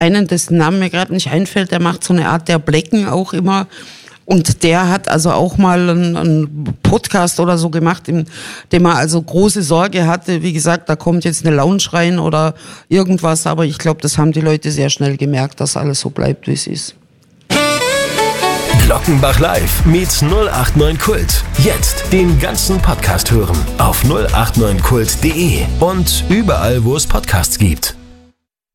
einen, dessen Namen mir gerade nicht einfällt, der macht so eine Art der Blecken auch immer. Und der hat also auch mal einen Podcast oder so gemacht, in dem er also große Sorge hatte. Wie gesagt, da kommt jetzt eine Lounge rein oder irgendwas. Aber ich glaube, das haben die Leute sehr schnell gemerkt, dass alles so bleibt, wie es ist. Glockenbach Live meets 089 Kult. Jetzt den ganzen Podcast hören auf 089kult.de und überall, wo es Podcasts gibt.